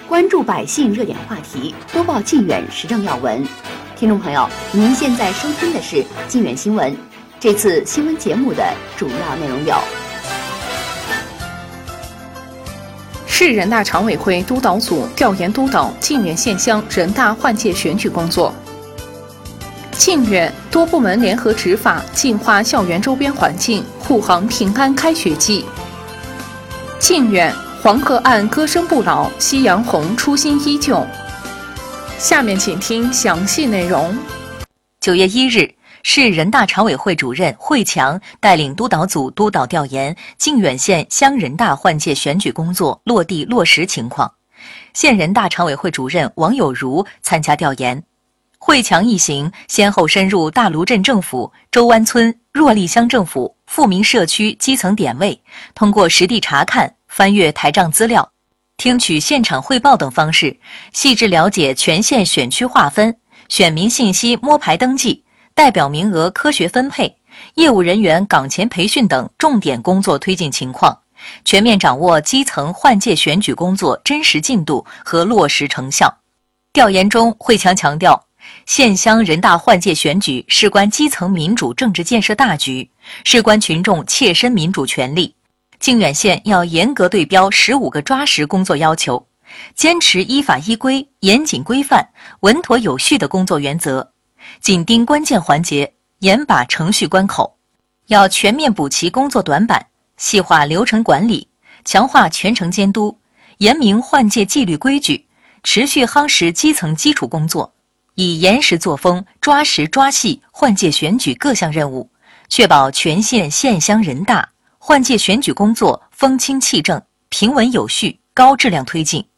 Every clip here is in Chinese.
关注百姓热点话题，播报靖远时政要闻。听众朋友，您现在收听的是靖远新闻。这次新闻节目的主要内容有： 市人大常委会督导组调研督导靖远县乡人大换届选举工作；靖远多部门联合执法，净化校园周边环境，护航平安开学季；靖远黄河岸歌声不老，夕阳红初心依旧。下面请听详细内容。 9月1日，市人大常委会主任惠强带领督导组督导调研靖远县乡人大换届选举工作落地落实情况。县人大常委会主任王有如参加调研。惠强一行先后深入大芦镇政府、周湾村、若利乡政府、富民社区基层点位，通过实地查看、翻阅台账资料、听取现场汇报等方式，细致了解全县选区划分、选民信息摸排登记、代表名额科学分配、业务人员岗前培训等重点工作推进情况，全面掌握基层换届选举工作真实进度和落实成效。调研中，惠强强调，县乡人大换届选举事关基层民主政治建设大局，事关群众切身民主权利。靖远县要严格对标15个抓实工作要求，坚持依法依规、严谨规范、稳妥有序的工作原则，紧盯关键环节，严把程序关口。要全面补齐工作短板，细化流程管理，强化全程监督，严明换届纪律规矩，持续夯实基层基础工作，以严实作风抓实抓细换届选举各项任务，确保全县县乡人大换届选举工作风清气正、平稳有序、高质量推进。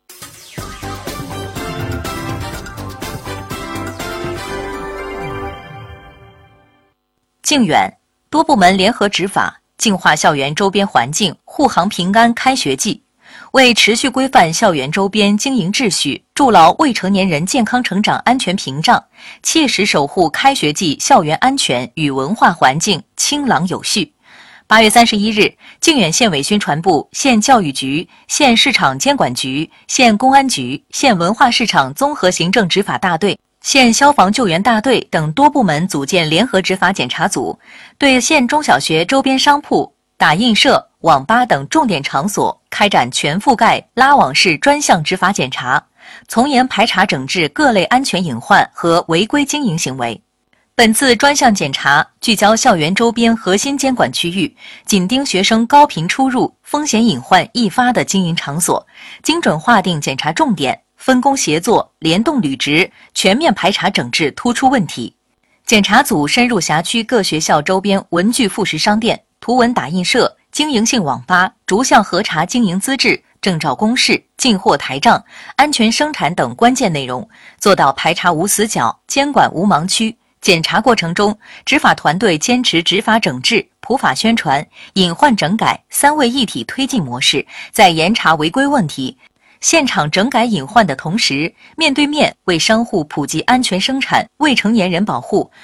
靖远多部门联合执法，净化校园周边环境，护航平安开学季。为持续规范校园周边经营秩序，筑牢未成年人健康成长安全屏障，切实守护开学季校园安全与文化环境清朗有序。8月31日，靖远县委宣传部、县教育局、县市场监管局、县公安局、县文化市场综合行政执法大队、县消防救援大队等多部门组建联合执法检查组，对县中小学周边商铺、打印社、网吧等重点场所开展全覆盖拉网式专项执法检查，从严排查整治各类安全隐患和违规经营行为。本次专项检查聚焦校园周边核心监管区域，紧盯学生高频出入、风险隐患易发的经营场所，精准划定检查重点，分工协作，联动履职，全面排查整治突出问题。检查组深入辖区各学校周边文具副食商店、图文打印社、经营性网吧，逐项核查经营资质、证照公示、进货台账、安全生产等关键内容，做到排查无死角、监管无盲区。检查过程中，执法团队坚持执法整治、普法宣传、隐患整改3位一体推进模式，在严查违规问题、现场整改隐患的同时，面对面为商户普及安全生产、未成年人保护、